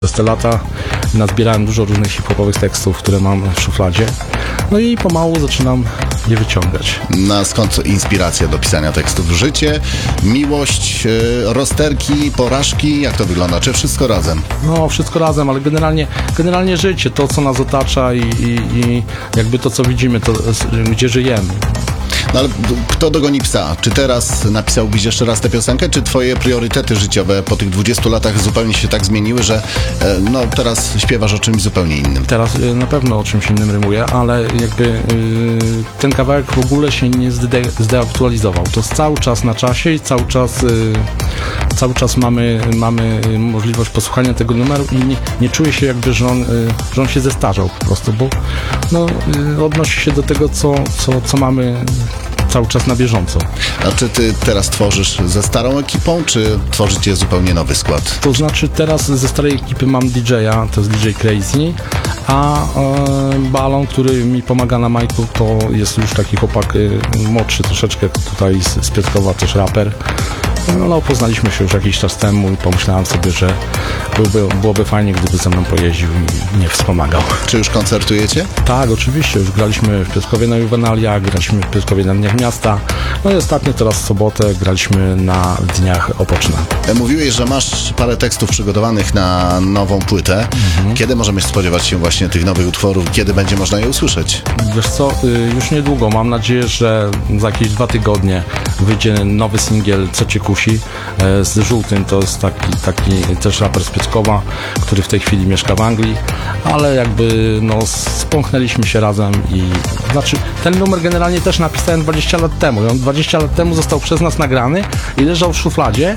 Przez te lata nazbierałem dużo różnych hip-hopowych tekstów, które mam w szufladzie. No i pomału zaczynam je wyciągać. Na skąd inspiracja do pisania tekstów? Życie, miłość, rozterki, porażki? Jak to wygląda? Czy wszystko razem? No, wszystko razem, ale generalnie życie, to co nas otacza i jakby to co widzimy, to gdzie żyjemy. No ale kto dogoni psa? Czy teraz napisałbyś jeszcze raz tę piosenkę, czy twoje priorytety życiowe po tych 20 latach zupełnie się tak zmieniły, że no teraz śpiewasz o czymś zupełnie innym? Teraz na pewno o czymś innym rymuję, ale jakby ten kawałek w ogóle się nie zdeaktualizował. To jest cały czas na czasie i cały czas mamy możliwość posłuchania tego numeru i nie czuję się jakby, że on się zestarzał po prostu, bo no, odnosi się do tego, co mamy cały czas na bieżąco. A czy ty teraz tworzysz ze starą ekipą, czy tworzycie zupełnie nowy skład? To znaczy teraz ze starej ekipy mam DJ-a, to jest DJ Crazy, a Balon, który mi pomaga na majku, to jest już taki chłopak młodszy troszeczkę tutaj z Piotrkowa, też raper. No, poznaliśmy się już jakiś czas temu i pomyślałem sobie, że byłoby fajnie, gdyby ze mną pojeździł i mnie wspomagał. Czy już koncertujecie? Tak, oczywiście. Już graliśmy w Piotrkowie na Juvenalia, graliśmy w Piotrkowie na Dniach Miasta. No i ostatnio teraz w sobotę graliśmy na Dniach Opoczna. Mówiłeś, że masz parę tekstów przygotowanych na nową płytę. Kiedy możemy spodziewać się właśnie tych nowych utworów? Kiedy będzie można je usłyszeć? Wiesz co, już niedługo. Mam nadzieję, że za jakieś 2 tygodnie wyjdzie nowy singiel Co Cię Kusi z Żółtym. To jest taki też raper z Piotrkowa, który w tej chwili mieszka w Anglii, ale jakby no spąchnęliśmy się razem i znaczy ten numer generalnie też napisałem 20 lat temu i on 20 lat temu został przez nas nagrany i leżał w szufladzie.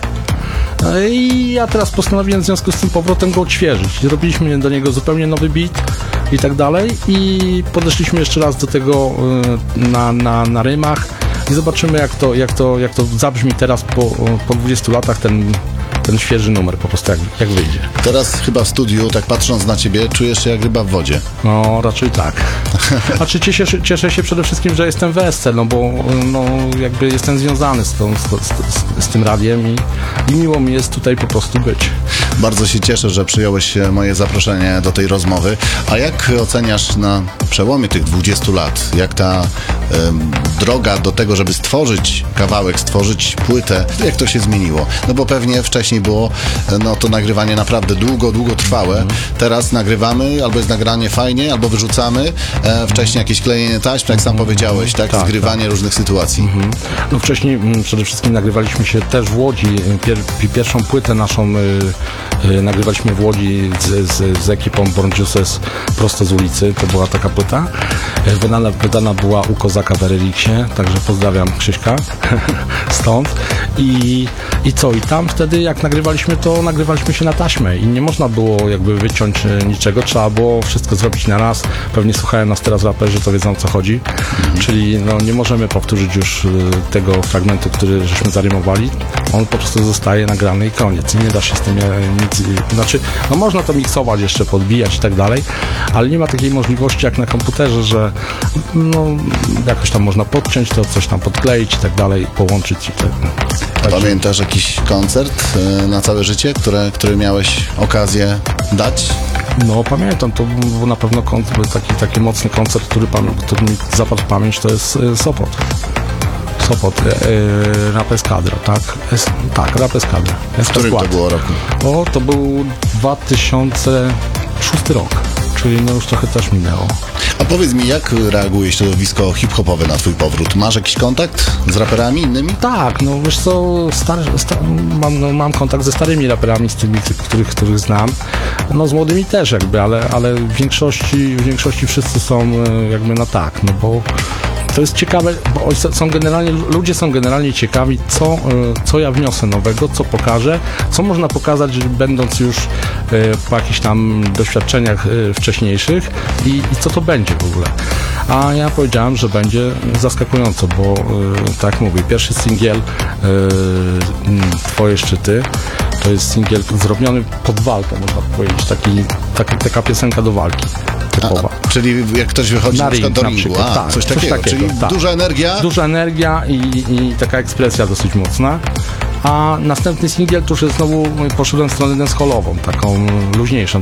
I ja teraz postanowiłem w związku z tym powrotem go odświeżyć. Zrobiliśmy do niego zupełnie nowy beat i tak dalej i podeszliśmy jeszcze raz do tego na rymach i zobaczymy jak to zabrzmi teraz po 20 latach ten świeży numer po prostu jak wyjdzie. Teraz chyba w studiu, tak patrząc na ciebie, czujesz się jak ryba w wodzie. No, raczej tak. Znaczy cieszę się przede wszystkim, że jestem w ESC, no bo no, jakby jestem związany z tym radiem i miło mi jest tutaj po prostu być. Bardzo się cieszę, że przyjąłeś moje zaproszenie do tej rozmowy. A jak oceniasz na przełomie tych 20 lat, jak ta droga do tego, żeby stworzyć kawałek, stworzyć płytę, jak to się zmieniło? No bo pewnie wcześniej było no to nagrywanie naprawdę długo trwałe. Teraz nagrywamy, albo jest nagranie fajnie, albo wyrzucamy. Wcześniej jakieś klejenie taśm, jak sam powiedziałeś, tak? Zgrywanie różnych sytuacji. No wcześniej przede wszystkim nagrywaliśmy się też w Łodzi. Pierwszą płytę naszą nagrywaliśmy w Łodzi z ekipą Born Juices prosto z ulicy. To była taka płyta. Wydana była u Kozaka w Ereriksie, także pozdrawiam Krzyśka stąd. I co? I tam wtedy jak nagrywaliśmy się na taśmę i nie można było jakby wyciąć niczego, trzeba było wszystko zrobić na raz. Pewnie słuchają nas teraz raperzy, to wiedzą o co chodzi. Czyli no, nie możemy powtórzyć już tego fragmentu, który żeśmy zarymowali. On po prostu zostaje nagrany i koniec. I nie da się z tym nic... Znaczy, no można to miksować jeszcze, podbijać i tak dalej, ale nie ma takiej możliwości jak na komputerze, że no, jakoś tam można podciąć to, coś tam podkleić i tak dalej, połączyć i tak. Pamiętasz jakiś koncert na całe życie, który miałeś okazję dać? No pamiętam, to był na pewno taki mocny koncert, który mi zapadł w pamięć, to jest Sopot, Rap Eskadra, tak? Tak, Rap Eskadra. W którym to było roku? O, to był 2006 rok, czyli no już trochę też minęło. A powiedz mi, jak reaguje środowisko hip-hopowe na twój powrót? Masz jakiś kontakt z raperami innymi? Tak, no wiesz co, mam kontakt ze starymi raperami, z tymi, których znam. No z młodymi też jakby, ale w większości wszyscy są jakby na tak, no bo to jest ciekawe, bo ludzie są generalnie ciekawi, co ja wniosę nowego, co pokażę, co można pokazać, będąc już po jakichś tam doświadczeniach wcześniejszych i co to będzie w ogóle. A ja powiedziałem, że będzie zaskakująco, bo tak mówię, pierwszy singiel Twoje szczyty to jest singiel zrobiony pod walkę, można powiedzieć, taka piosenka do walki. Czyli jak ktoś wychodzi na przykład do ringu, tak, coś takiego. Czyli tak. Duża energia i taka ekspresja dosyć mocna. A następny singiel to już jest znowu poszedłem w stronę dancehallową, taką luźniejszą.